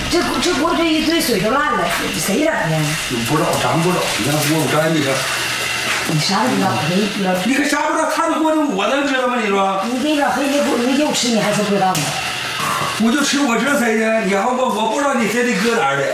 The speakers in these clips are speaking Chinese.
这一堆水都烂了，谁整的？ 不知道，咱不知道。你看我咱你看。 你啥都不知道，谁不知道？ 你可啥不知道？他们过的我能知道吗？你说？ 你给老黑你不你就吃，你还说不知道呢？ 我就吃我知道谁的，你还我不知道你谁的搁哪儿的。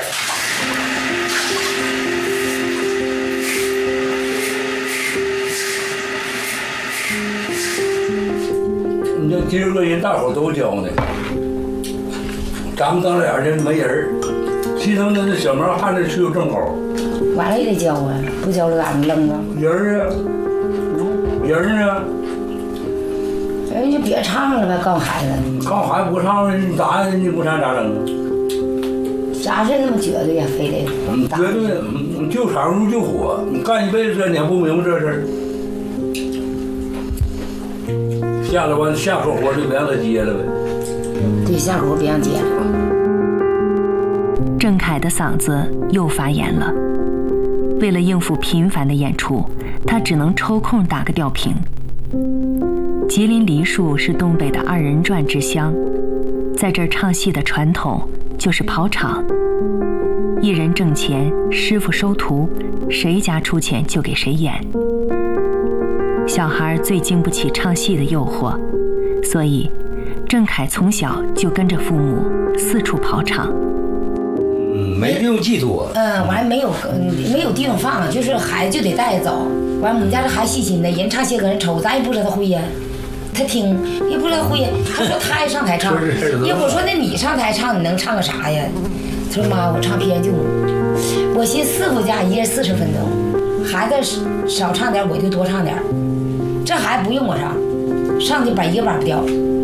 你这今儿个人大伙都教呢，咱们当俩人没人，其他那小毛看着去就正好。 完了也得教啊，不教了咋能扔啊？ 人啊，人啊。 人就别唱了呗，告诉孩子。 告诉孩子不唱，你咋你不唱咋整啊？ 啥事那么绝对呀？非得。 绝对，就场入就火，你干一辈子你还不明白这事儿？下了完下口活就别让他接了呗。 对，下口别让接了。 郑恺的嗓子又发炎了，为了应付频繁的演出，他只能抽空打个吊瓶。吉林梨树是东北的二人转之乡，在这儿唱戏的传统就是跑场，艺人挣钱，师傅收徒，谁家出钱就给谁演。小孩最经不起唱戏的诱惑，所以郑恺从小就跟着父母四处跑场。 没地方寄托。 完没有地方放，就是孩子就得带着走。完我们家这孩子细心的，人唱戏搁人瞅，咱也不知道他会呀。他听也不知道会呀，他说他爱上台唱，要我说那你上台唱你能唱个啥呀？他说妈，我唱平原救母。我寻思4副架一人40分钟，孩子少唱点我就多唱点，这孩子不用我唱，上去把一个板不掉。